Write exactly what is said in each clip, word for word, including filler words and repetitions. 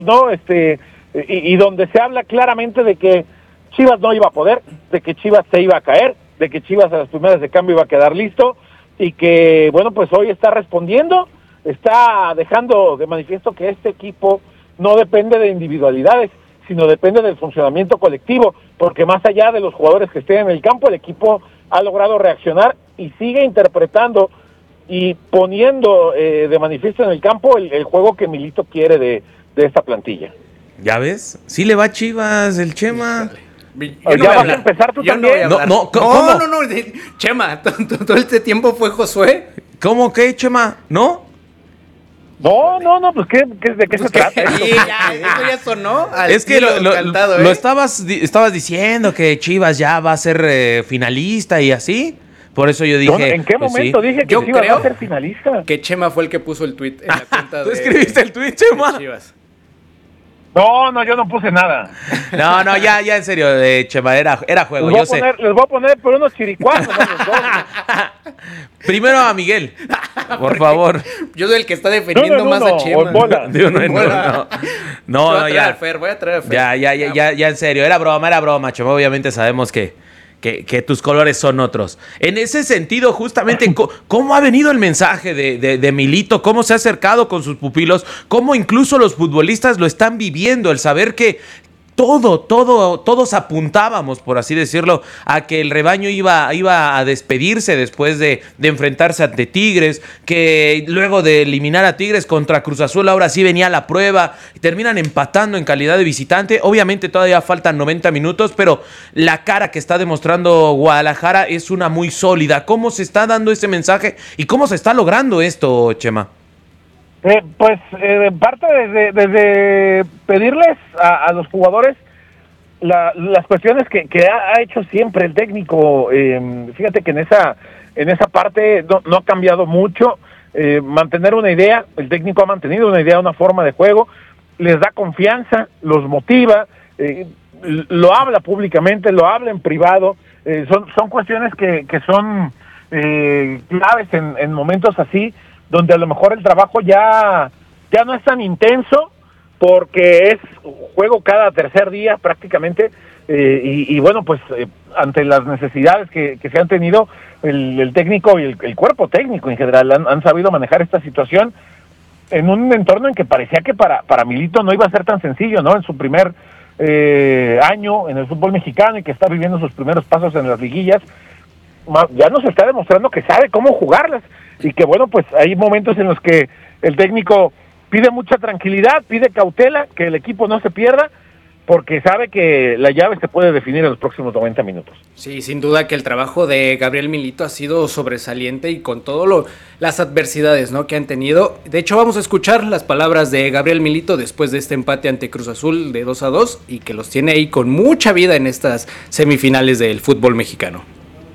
¿no? Este, y, y donde se habla claramente de que Chivas no iba a poder, de que Chivas se iba a caer, de que Chivas a las primeras de cambio iba a quedar listo, y que, bueno, pues hoy está respondiendo, está dejando de manifiesto que este equipo no depende de individualidades, sino depende del funcionamiento colectivo, porque más allá de los jugadores que estén en el campo, el equipo ha logrado reaccionar y sigue interpretando y poniendo eh, de manifiesto en el campo el, el juego que Milito quiere de, de esta plantilla. ¿Ya ves? Sí le va a Chivas el Chema. Yo no ¿Ya vas a empezar tú yo también? No, no, ¿cómo? no, no, no, Chema, todo este tiempo fue Josué. ¿Cómo que, Chema? ¿No? No, no, no, pues ¿qué, qué, ¿de qué pues se trata? Sí, ya, eso ya sonó al Es que lo, lo, cantado, lo ¿eh? estabas, estabas diciendo que Chivas ya va a ser eh, finalista y así. Por eso yo dije... ¿En qué pues, momento sí. dije que yo Chivas creo va a ser finalista? Que Chema fue el que puso el tweet en la cuenta ¿Tú de... escribiste el tweet, Chema? de Chivas. No, no, yo no puse nada. No, no, ya, ya en serio, eh, Chema, era, era juego, Les voy, yo a poner, sé. les voy a poner por unos chiricuanos a los dos. Primero a Miguel, por favor. Yo soy el que está defendiendo no, no, más no, a Chema. o en bola. De uno en uno, no. No, voy a no, traer ya. a Fer, voy a traer a Fer. Ya, ya, ya, ya, ya, en serio, era broma, era broma, Chema. Obviamente sabemos que, que, que tus colores son otros. En ese sentido, justamente, ¿cómo ha venido el mensaje de, de, de Milito? ¿Cómo se ha acercado con sus pupilos? ¿Cómo incluso los futbolistas lo están viviendo? El saber que todo, todo, todos apuntábamos, por así decirlo, a que el rebaño iba, iba a despedirse después de, de enfrentarse ante Tigres, que luego de eliminar a Tigres contra Cruz Azul, ahora sí venía la prueba, y terminan empatando en calidad de visitante. Obviamente todavía faltan noventa minutos, pero la cara que está demostrando Guadalajara es una muy sólida. ¿Cómo se está dando ese mensaje y cómo se está logrando esto, Chema? Eh, pues eh, en parte desde, desde pedirles a, a los jugadores la, las cuestiones que, que ha, ha hecho siempre el técnico. Eh, fíjate que en esa en esa parte no, no ha cambiado mucho. Eh, mantener una idea, el técnico ha mantenido una idea, una forma de juego, les da confianza, los motiva, eh, lo habla públicamente, lo habla en privado. Eh, son son cuestiones que, que son eh, claves en, en momentos así, donde a lo mejor el trabajo ya, ya no es tan intenso, porque es juego cada tercer día prácticamente, eh, y, y bueno, pues eh, ante las necesidades que, que se han tenido, el, el técnico y el, el cuerpo técnico en general han, han sabido manejar esta situación en un entorno en que parecía que para, para Milito no iba a ser tan sencillo, ¿no? En su primer eh, año en el fútbol mexicano y que está viviendo sus primeros pasos en las liguillas, ya nos está demostrando que sabe cómo jugarlas, y que bueno, pues hay momentos en los que el técnico pide mucha tranquilidad, pide cautela, que el equipo no se pierda, porque sabe que la llave se puede definir en los próximos noventa minutos. Sí, sin duda que el trabajo de Gabriel Milito ha sido sobresaliente, y con todo lo, las adversidades, ¿no?, que han tenido. De hecho, vamos a escuchar las palabras de Gabriel Milito después de este empate ante Cruz Azul de dos a dos, y que los tiene ahí con mucha vida en estas semifinales del fútbol mexicano.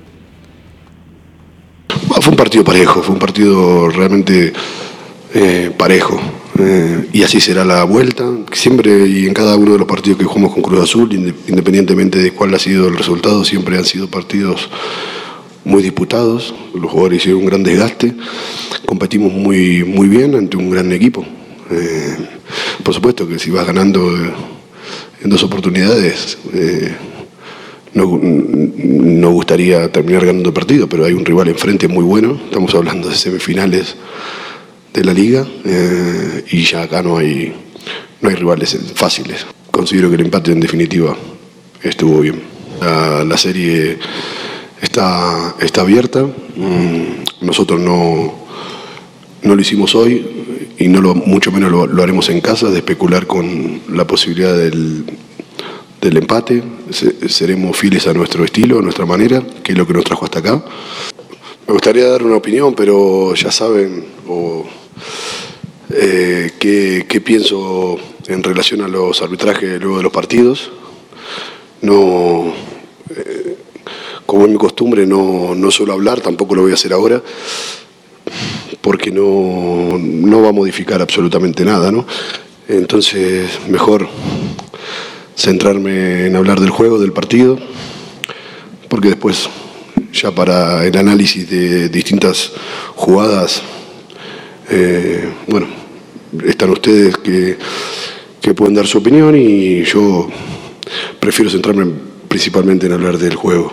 Fue un partido parejo, fue un partido realmente eh, parejo, eh, y así será la vuelta. Siempre y en cada uno de los partidos que jugamos con Cruz Azul, independientemente de cuál ha sido el resultado, siempre han sido partidos muy disputados. Los jugadores hicieron un gran desgaste, competimos muy, muy bien ante un gran equipo. Eh, por supuesto que si vas ganando en dos oportunidades, eh, No, no gustaría terminar ganando el partido, pero hay un rival enfrente muy bueno. Estamos hablando de semifinales de la liga, eh, y ya acá no hay, no hay rivales fáciles. Considero que el empate en definitiva estuvo bien. La, la serie está, está abierta. Nosotros no, no lo hicimos hoy, y no lo, mucho menos lo, lo haremos en casa, de especular con la posibilidad del del empate. Seremos fieles a nuestro estilo, a nuestra manera, que es lo que nos trajo hasta acá. Me gustaría dar una opinión, pero ya saben o, eh, qué, qué pienso en relación a los arbitrajes luego de los partidos. No, eh, como es mi costumbre, no, no suelo hablar, tampoco lo voy a hacer ahora, porque no, no va a modificar absolutamente nada, ¿no? Entonces, mejor centrarme en hablar del juego, del partido, porque después, ya para el análisis de distintas jugadas, eh, bueno, están ustedes que, que que pueden dar su opinión y yo prefiero centrarme principalmente en hablar del juego.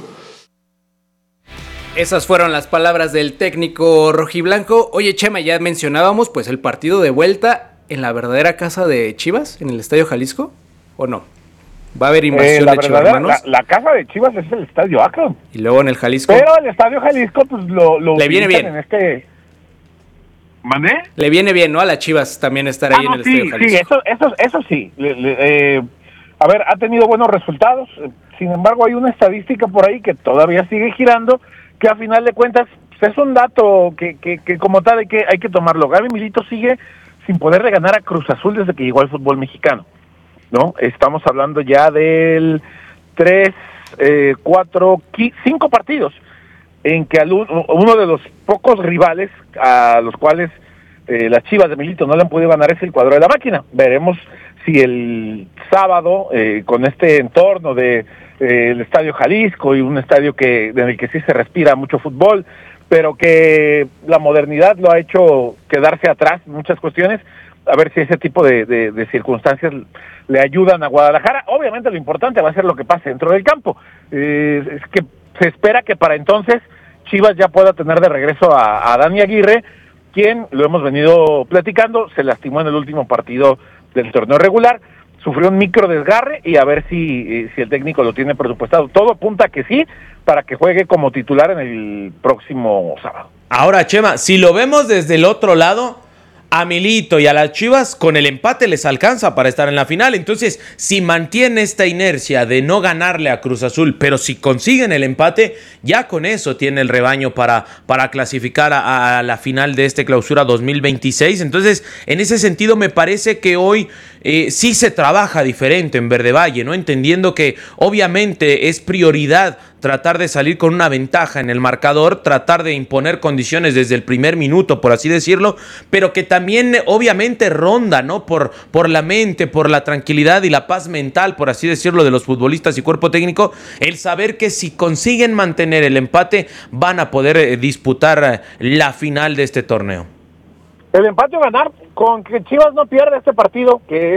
Esas fueron las palabras del técnico rojiblanco. Oye, Chema, ya mencionábamos pues el partido de vuelta en la verdadera casa de Chivas, en el Estadio Jalisco, ¿o no? ¿Va a haber invasión eh, de Chivas, hermanos? La, la casa de Chivas es el Estadio Akron. Y luego en el Jalisco. Pero el Estadio Jalisco, pues lo, lo le viene bien. En este... ¿Mandé? Le viene bien, ¿no? A las Chivas también estar ahí ah, no, en el sí, Estadio Jalisco. Sí, eso, eso, eso sí. Le, le, eh, a ver, ha tenido buenos resultados. Sin embargo, hay una estadística por ahí que todavía sigue girando, que a final de cuentas pues es un dato que, que, que como tal hay que, hay que tomarlo. Gaby Milito sigue sin poderle ganar a Cruz Azul desde que llegó al fútbol mexicano, ¿no? Estamos hablando ya del tres, eh, cuatro, cinco partidos en que uno de los pocos rivales a los cuales eh, las Chivas de Milito no le han podido ganar es el cuadro de la máquina. Veremos si el sábado, eh, con este entorno de eh, el Estadio Jalisco y un estadio que en el que sí se respira mucho fútbol, pero que la modernidad lo ha hecho quedarse atrás en muchas cuestiones, a ver si ese tipo de, de, de circunstancias le ayudan a Guadalajara. Obviamente lo importante va a ser lo que pase dentro del campo. Eh, es que se espera que para entonces Chivas ya pueda tener de regreso a, a Dani Aguirre, quien, lo hemos venido platicando, se lastimó en el último partido del torneo regular, sufrió un micro desgarre y a ver si, si el técnico lo tiene presupuestado. Todo apunta a que sí, para que juegue como titular en el próximo sábado. Ahora, Chema, si lo vemos desde el otro lado, a Milito y a las Chivas con el empate les alcanza para estar en la final. Entonces, si mantiene esta inercia de no ganarle a Cruz Azul, pero si consiguen el empate, ya con eso tiene el rebaño para, para clasificar a, a la final de este clausura dos mil veintiséis. Entonces, en ese sentido me parece que hoy eh, sí se trabaja diferente en Verde Valle, ¿no? Entendiendo que obviamente es prioridad tratar de salir con una ventaja en el marcador, tratar de imponer condiciones desde el primer minuto, por así decirlo, pero que también obviamente ronda, ¿no? Por, por la mente, por la tranquilidad y la paz mental, por así decirlo, de los futbolistas y cuerpo técnico, el saber que si consiguen mantener el empate, van a poder eh, disputar eh, la final de este torneo. El empate o ganar, con que Chivas no pierda este partido, que es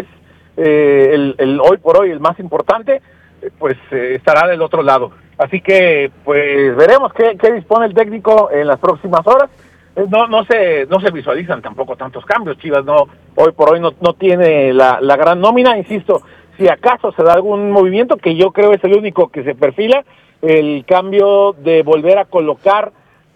eh, el, el hoy por hoy el más importante, pues eh, estará del otro lado. Así que, pues, veremos qué, qué dispone el técnico en las próximas horas. No, no se, no se visualizan tampoco tantos cambios. Chivas no, hoy por hoy no, no tiene la, la gran nómina, insisto. Si acaso se da algún movimiento, que yo creo es el único que se perfila, el cambio de volver a colocar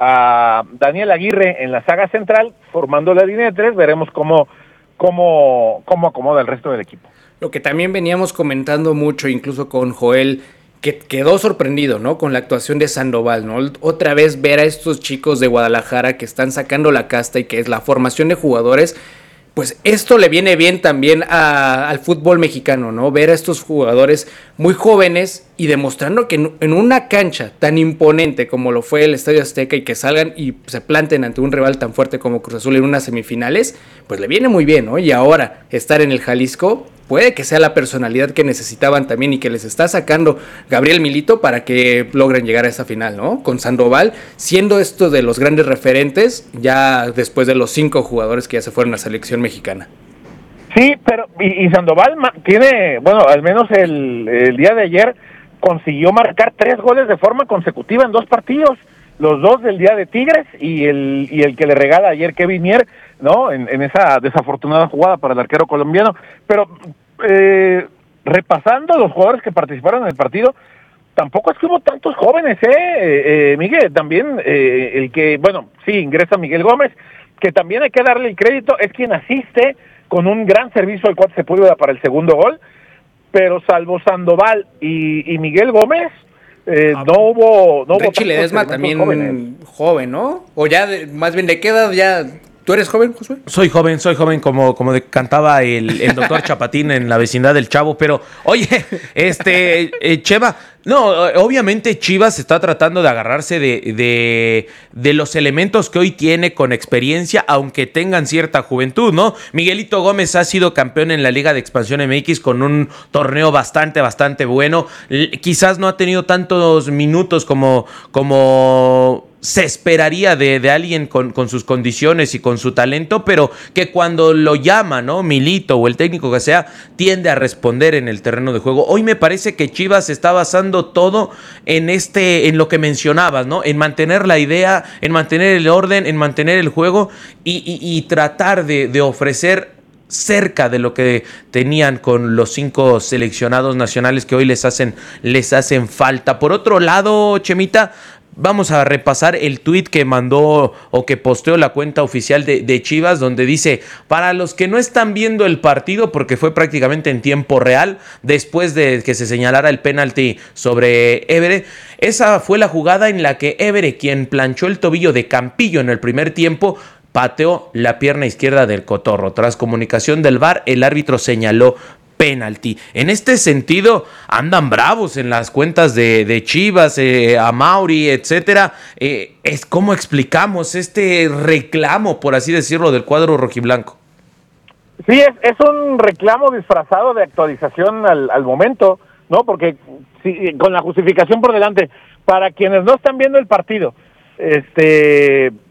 a Daniel Aguirre en la saga central, formando la línea de tres, veremos cómo, cómo, cómo acomoda el resto del equipo. Lo que también veníamos comentando mucho, incluso con Joel, que quedó sorprendido, ¿no? Con la actuación de Sandoval, ¿no? Otra vez ver a estos chicos de Guadalajara que están sacando la casta y que es la formación de jugadores, pues esto le viene bien también a, al fútbol mexicano, ¿no? Ver a estos jugadores muy jóvenes y demostrando que en, en una cancha tan imponente como lo fue el Estadio Azteca y que salgan y se planten ante un rival tan fuerte como Cruz Azul en unas semifinales, pues le viene muy bien, ¿no? Y ahora estar en el Jalisco puede que sea la personalidad que necesitaban también y que les está sacando Gabriel Milito para que logren llegar a esa final, ¿no? Con Sandoval, siendo esto de los grandes referentes, ya después de los cinco jugadores que ya se fueron a la selección mexicana. Sí, pero y, y Sandoval tiene, bueno, al menos el, el día de ayer consiguió marcar tres goles de forma consecutiva en dos partidos, los dos del día de Tigres y el y el que le regala ayer Kevin Mier, ¿no? En, en esa desafortunada jugada para el arquero colombiano. Pero eh, repasando los jugadores que participaron en el partido, tampoco es que hubo tantos jóvenes, ¿eh? eh, eh Miguel, también eh, el que, bueno, sí, ingresa Miguel Gómez, que también hay que darle el crédito, es quien asiste con un gran servicio al cual se pudo dar para el segundo gol, pero salvo Sandoval y, y Miguel Gómez, eh, ah, no hubo... No Richie Ledesma también jóvenes. Joven, ¿no? O ya, de, más bien, ¿de qué edad ya...? ¿Tú eres joven, Josué? Soy joven, soy joven, como, como de, cantaba el, el doctor Chapatín en La Vecindad del Chavo, pero, oye, este, eh, Cheva, no, obviamente Chivas está tratando de agarrarse de, de, de los elementos que hoy tiene con experiencia, aunque tengan cierta juventud, ¿no? Miguelito Gómez ha sido campeón en la Liga de Expansión M X con un torneo bastante, bastante bueno. Quizás no ha tenido tantos minutos como... como se esperaría de, de alguien con, con sus condiciones y con su talento, pero que cuando lo llama, ¿no? Milito o el técnico que sea, tiende a responder en el terreno de juego. Hoy me parece que Chivas está basando todo en este, en lo que mencionabas, ¿no? En mantener la idea, en mantener el orden, en mantener el juego y, y, y tratar de, de ofrecer cerca de lo que tenían con los cinco seleccionados nacionales que hoy les hacen, les hacen falta. Por otro lado, Chemita, vamos a repasar el tuit que mandó o que posteó la cuenta oficial de, de Chivas, donde dice: para los que no están viendo el partido, porque fue prácticamente en tiempo real, después de que se señalara el penalti sobre Évere, esa fue la jugada en la que Évere, quien planchó el tobillo de Campillo en el primer tiempo, pateó la pierna izquierda del Cotorro. Tras comunicación del V A R, el árbitro señaló penalti. En este sentido, andan bravos en las cuentas de, de Chivas, eh, a Mauri, etcétera. Eh, es ¿Cómo explicamos este reclamo, por así decirlo, del cuadro rojiblanco? Sí, es, es un reclamo disfrazado de actualización al, al momento, ¿no? Porque sí, con la justificación por delante, para quienes no están viendo el partido, este, eh,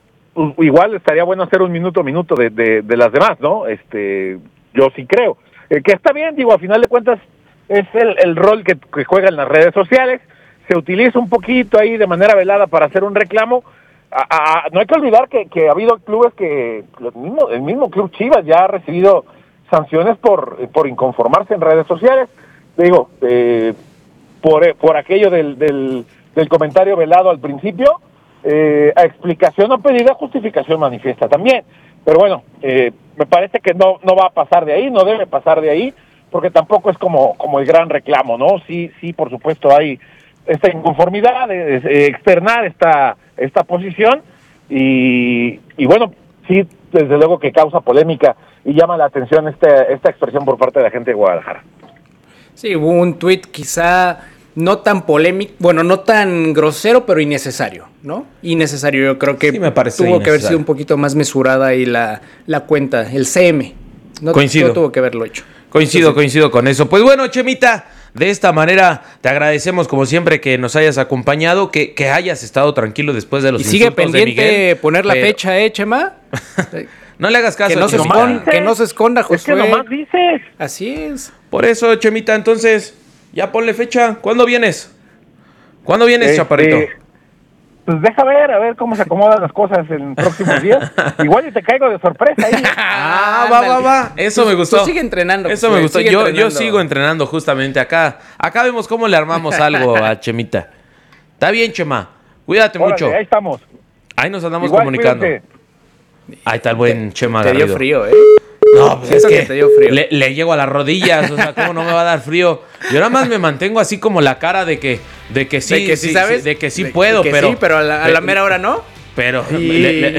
igual estaría bueno hacer un minuto a minuto de, de, de las demás, ¿no? Este, yo sí creo. Eh, que está bien, digo, a final de cuentas es el, el rol que, que juegan las redes sociales, se utiliza un poquito ahí de manera velada para hacer un reclamo. A, a, no hay que olvidar que, que ha habido clubes que, el mismo, el mismo club Chivas ya ha recibido sanciones por, por inconformarse en redes sociales, digo, eh, por, por aquello del, del, del comentario velado al principio, eh, a explicación no pedida, justificación manifiesta también. Pero bueno, eh, me parece que no no va a pasar de ahí, no debe pasar de ahí, porque tampoco es como como el gran reclamo, ¿no? Sí, sí, por supuesto hay esta inconformidad de, de externar esta esta posición y, y bueno, sí, desde luego que causa polémica y llama la atención este, esta expresión por parte de la gente de Guadalajara. Sí, hubo un tuit quizá no tan polémico, bueno, no tan grosero, pero innecesario, ¿no? Innecesario, yo creo que sí, me parece tuvo que haber sido un poquito más mesurada ahí la, la cuenta, el C M. No, coincido. No tuvo que haberlo hecho. Coincido, Entonces, coincido con eso. Pues bueno, Chemita, de esta manera te agradecemos como siempre que nos hayas acompañado, que, que hayas estado tranquilo después de los y sigue pendiente de Miguel, poner la pero... fecha, ¿eh, Chema? No le hagas caso, que no, se esconda, que no se esconda, Josué. Es que nomás dices. Así es. Por eso, Chemita, entonces, ya ponle fecha. ¿Cuándo vienes? ¿Cuándo vienes, este, Chaparrito? Pues deja ver, a ver cómo se acomodan las cosas en próximos días. Igual y te caigo de sorpresa ahí. Ah, va, va, va. Eso tú, me gustó. Tú sigue entrenando. Eso pues, me gustó. Yo, entrenando. yo sigo entrenando justamente acá. Acá vemos cómo le armamos algo a Chemita. Está bien, Chema. Cuídate Órale, mucho. Ahí estamos. Ahí nos andamos Igual, comunicando. Cuídate. Ahí está el buen te, Chema Te Garrido. dio frío, ¿eh? No, pues es que, que te dio frío. Le, le llego a las rodillas, o sea, ¿cómo no me va a dar frío? Yo nada más me mantengo así como la cara de que, de que sí, de que sí, sí ¿sabes? de que sí de, puedo, de que pero... sí, pero a la, a la mera hora no. Pero y... le, le,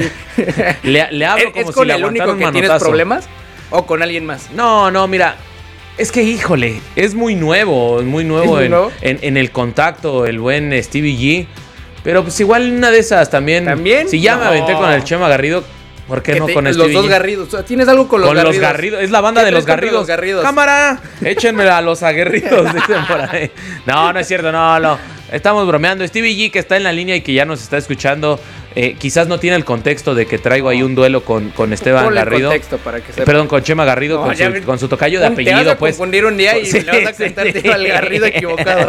le, le hablo ¿Es, como ¿Es si con le el único un que tienes manotazo. problemas o con alguien más? No, no, mira, es que híjole, es muy nuevo, es muy nuevo, ¿Es muy en, nuevo? En, en el contacto, el buen Stevie G. Pero pues igual una de esas también. ¿También? Si ya no. me aventé con el Chema Garrido, ¿por qué no te, con los Stevie dos G? Garridos? ¿Tienes algo con los con Garridos? los Garridos, es la banda de los Garridos. los Garridos. Cámara, échenmela a los aguerridos, dicen por ahí. No, no es cierto, no, no. Estamos bromeando. Stevie G, que está en la línea y que ya nos está escuchando, eh, quizás no tiene el contexto de que traigo ahí un duelo con, con Esteban Ponle Garrido. Contexto para que sepa. Perdón, con Chema Garrido, No, con, su, me... con su tocayo de un, apellido, te vas a pues. confundir un día y Sí, le vas a cantar sí. al Garrido equivocado.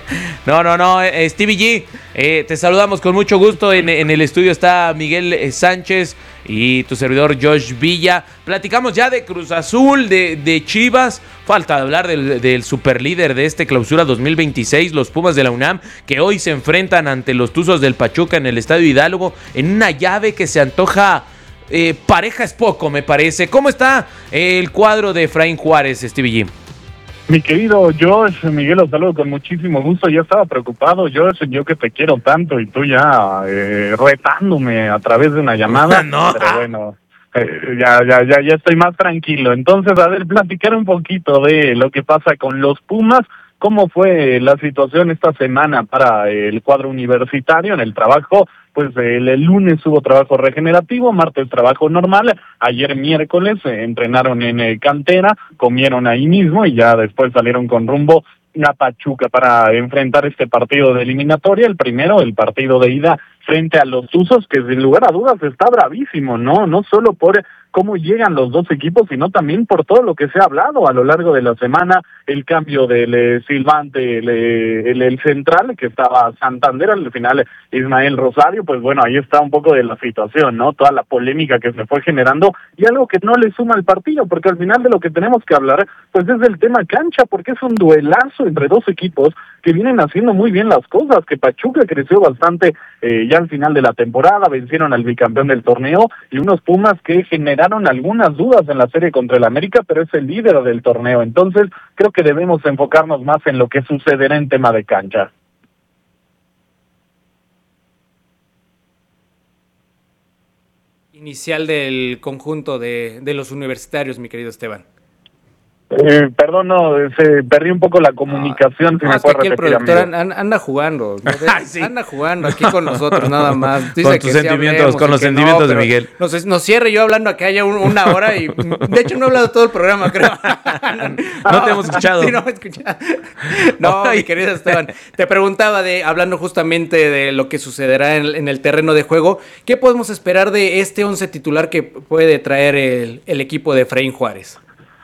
No, no, no, eh, Stevie G, eh, te saludamos con mucho gusto. En, en el estudio está Miguel eh, Sánchez y tu servidor Josh Villa. Platicamos ya de Cruz Azul, de, de Chivas. Falta hablar del, del superlíder de este clausura dos mil veintiséis, los Pumas de la UNAM, que hoy se enfrentan ante los Tuzos del Pachuca en el Estadio Hidalgo, en una llave que se antoja eh, pareja es poco, me parece. ¿Cómo está el cuadro de Efraín Juárez, Stevie G? Mi querido Josh, Miguel, los saludo con muchísimo gusto. Yo estaba preocupado, Josh, yo que te quiero tanto y tú ya eh, retándome a través de una llamada. No. Pero bueno, eh, ya, ya, ya, ya estoy más tranquilo. Entonces, a ver, platicar un poquito de lo que pasa con los Pumas. ¿Cómo fue la situación esta semana para el cuadro universitario en el trabajo? Pues el, el lunes hubo trabajo regenerativo, martes trabajo normal, ayer miércoles eh, entrenaron en eh, cantera, comieron ahí mismo y ya después salieron con rumbo a Pachuca para enfrentar este partido de eliminatoria, el primero, el partido de ida frente a los Tuzos, que sin lugar a dudas está bravísimo, ¿no? No solo por cómo llegan los dos equipos, sino también por todo lo que se ha hablado a lo largo de la semana, el cambio del eh, silbante, el, eh, el, el central, que estaba Santander, al final Ismael Rosario, pues bueno, ahí está un poco de la situación, ¿no? Toda la polémica que se fue generando, y algo que no le suma al partido, porque al final de lo que tenemos que hablar, pues es del tema cancha, porque es un duelazo entre dos equipos que vienen haciendo muy bien las cosas, que Pachuca creció bastante eh, ya al final de la temporada, vencieron al bicampeón del torneo, y unos Pumas que generaron algunas dudas en la serie contra el América, pero es el líder del torneo. Entonces creo que debemos enfocarnos más en lo que sucederá en tema de cancha. Inicial del conjunto de, de los universitarios, mi querido Esteban. Eh, perdón, no, se perdí un poco la comunicación. No, si no, me es que puede aquí el repetir, productor amigo. an, anda jugando, ¿no? Ay, sí. Anda jugando aquí con nosotros nada más. Dice Con que tus sí sentimientos, hablemos con y los que sentimientos no, de pero Miguel. Nos, nos cierre yo hablando acá ya un, una hora y de hecho no he hablado todo el programa, creo. No te hemos escuchado. Sí, no me he escuchado. No, mi querido Esteban, te preguntaba de, hablando justamente de lo que sucederá en, en el terreno de juego, ¿qué podemos esperar de este once titular que puede traer el, el equipo de Efraín Juárez?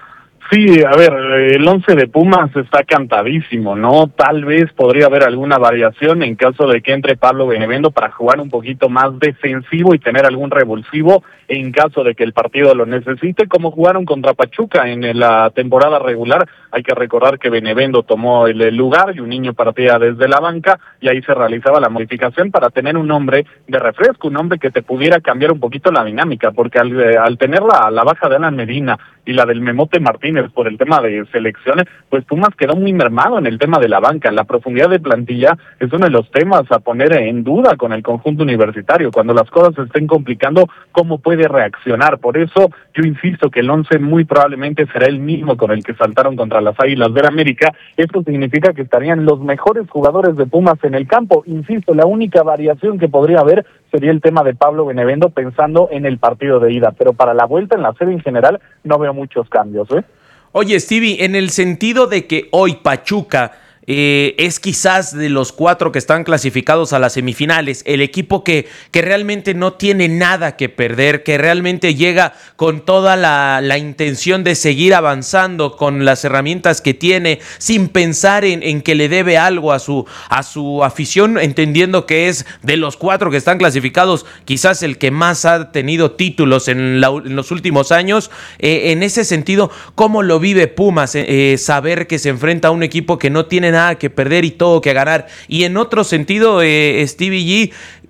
Sí, a ver, el once de Pumas está cantadísimo, ¿no? Tal vez podría haber alguna variación en caso de que entre Pablo Benevendo para jugar un poquito más defensivo y tener algún revulsivo en caso de que el partido lo necesite, como jugaron contra Pachuca en la temporada regular. Hay que recordar que Benevendo tomó el lugar y un niño partía desde la banca y ahí se realizaba la modificación para tener un hombre de refresco, un hombre que te pudiera cambiar un poquito la dinámica, porque al, al tener la, la baja de Alan Medina y la del Memote Martínez por el tema de selecciones, pues Pumas quedó muy mermado en el tema de la banca. La profundidad de plantilla es uno de los temas a poner en duda con el conjunto universitario. Cuando las cosas se estén complicando, ¿cómo puede reaccionar? Por eso yo insisto que el once muy probablemente será el mismo con el que saltaron contra las Águilas del América. Esto significa que estarían los mejores jugadores de Pumas en el campo. Insisto, la única variación que podría haber sería el tema de Pablo Benevendo pensando en el partido de ida, pero para la vuelta en la serie en general no veo muchos cambios, ¿eh? Oye, Stevie, en el sentido de que hoy Pachuca eh, es quizás de los cuatro que están clasificados a las semifinales, el equipo que, que realmente no tiene nada que perder, que realmente llega con toda la, la intención de seguir avanzando con las herramientas que tiene, sin pensar en, en que le debe algo a su, a su afición, entendiendo que es de los cuatro que están clasificados, quizás el que más ha tenido títulos en, la, en los últimos años. Eh, en ese sentido, ¿cómo lo vive Pumas? Eh, eh, saber que se enfrenta a un equipo que no tiene nada que perder y todo que ganar. Y en otro sentido, eh, Stevie G,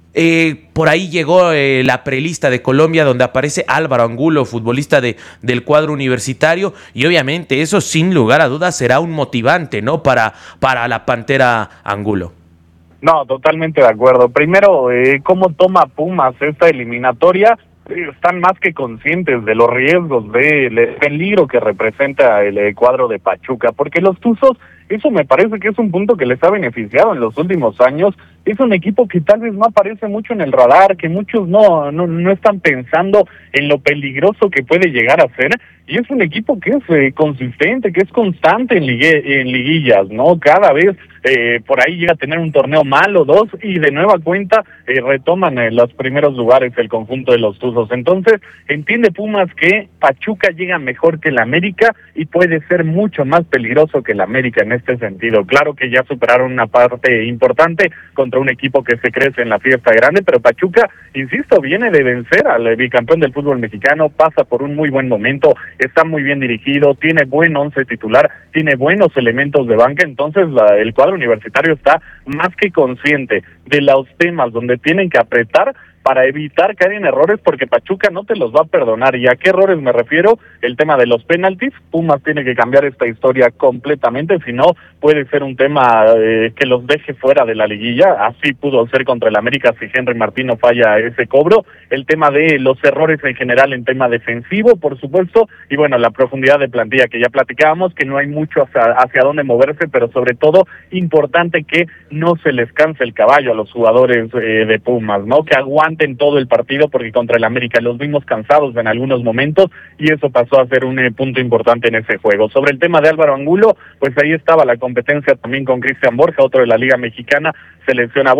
eh, por ahí llegó eh, la prelista de Colombia donde aparece Álvaro Angulo, futbolista de, del cuadro universitario, y obviamente eso sin lugar a dudas será un motivante, ¿no? Para, para la Pantera Angulo. No, totalmente de acuerdo. Primero, eh, ¿cómo toma Pumas esta eliminatoria? Están más que conscientes de los riesgos, del peligro que representa el, el cuadro de Pachuca, porque los Tuzos, eso me parece que es un punto que les ha beneficiado en los últimos años. Es un equipo que tal vez no aparece mucho en el radar, que muchos no, no, no están pensando en lo peligroso que puede llegar a ser, y es un equipo que es eh, consistente, que es constante en, ligue, en liguillas, ¿no? Cada vez eh, por ahí llega a tener un torneo malo, dos, y de nueva cuenta eh, retoman en los primeros lugares el conjunto de los Tuzos. Entonces, entiende Pumas que Pachuca llega mejor que el América y puede ser mucho más peligroso que el América en este sentido. Claro que ya superaron una parte importante contra un equipo que se crece en la fiesta grande, pero Pachuca, insisto, viene de vencer al bicampeón del fútbol mexicano, pasa por un muy buen momento, está muy bien dirigido, tiene buen once titular, tiene buenos elementos de banca. Entonces la, el cuadro universitario está más que consciente de los temas donde tienen que apretar para evitar caer en errores, porque Pachuca no te los va a perdonar. ¿Y a qué errores me refiero? El tema de los penaltis. Pumas tiene que cambiar esta historia completamente, si no puede ser un tema eh, que los deje fuera de la liguilla. Así pudo ser contra el América si Henry Martín no falla ese cobro. El tema de los errores en general en tema defensivo, por supuesto, y bueno, la profundidad de plantilla que ya platicábamos, que no hay mucho hacia, hacia dónde moverse, pero sobre todo importante que no se les canse el caballo a los jugadores eh, de Pumas, ¿no? Que aguanten en todo el partido, porque contra el América los vimos cansados en algunos momentos y eso pasó a ser un eh, punto importante en ese juego. Sobre el tema de Álvaro Angulo, pues ahí estaba la competencia también con Cristian Borja, otro de la Liga Mexicana, selecciona Borja.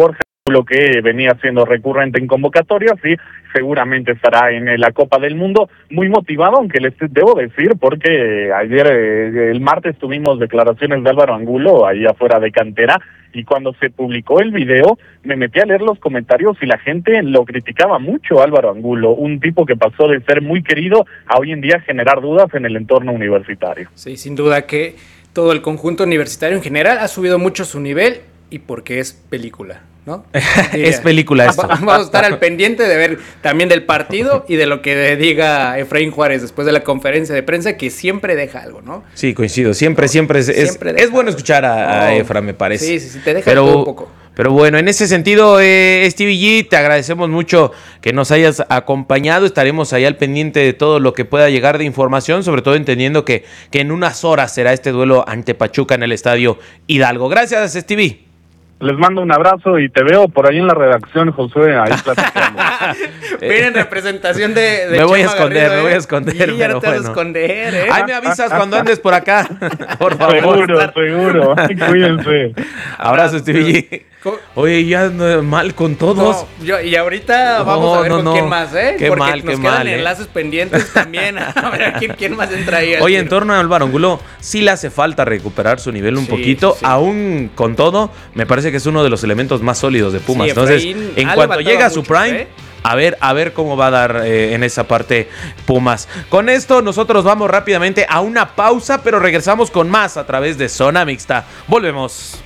lo que venía siendo recurrente en convocatorias y seguramente estará en la Copa del Mundo, muy motivado, aunque les debo decir, porque ayer, eh, el martes, tuvimos declaraciones de Álvaro Angulo ahí afuera de cantera, y cuando se publicó el video, me metí a leer los comentarios y la gente lo criticaba mucho, Álvaro Angulo, un tipo que pasó de ser muy querido a hoy en día generar dudas en el entorno universitario. Sí, sin duda que todo el conjunto universitario en general ha subido mucho su nivel, y porque es película, ¿no? Es película esto. Vamos a estar al pendiente de ver también del partido y de lo que diga Efraín Juárez después de la conferencia de prensa, que siempre deja algo, ¿no? Sí, coincido. Siempre, no, siempre es, siempre es, es bueno escuchar a, a Efra, me parece. Sí, sí, sí, te deja pero, todo un poco. Pero bueno, en ese sentido, eh, Stevie G, te agradecemos mucho que nos hayas acompañado. Estaremos ahí al pendiente de todo lo que pueda llegar de información, sobre todo entendiendo que, que en unas horas será este duelo ante Pachuca en el Estadio Hidalgo. Gracias, Stevie. Les mando un abrazo y te veo por ahí en la redacción, Josué, ahí platicando. Miren, representación de, de Me voy a Chema esconder, Garrido, me voy a ¿eh? esconder. Sí, ya no te vas bueno. a esconder, ¿eh? Ahí me avisas cuando andes por acá, por favor. Seguro, seguro. Cuídense. Abrazo, Stevie G. Oye, ya ando mal con todos. No, yo, y ahorita No, vamos a ver no, con no. quién más, ¿eh? Qué Porque mal, nos qué quedan mal, ¿eh? enlaces pendientes también. A ver quién, quién más entra ahí. Oye, en torno a Álvaro Angulo, sí le hace falta recuperar su nivel un Sí, poquito. sí. Aún con todo, me parece que es uno de los elementos más sólidos de Pumas. Sí, Entonces, Efraín en ha cuanto levantado llega a su mucho, prime, ¿eh? a ver, a ver cómo va a dar eh, en esa parte Pumas. Con esto, nosotros vamos rápidamente a una pausa, pero regresamos con más a través de Zona Mixta. Volvemos.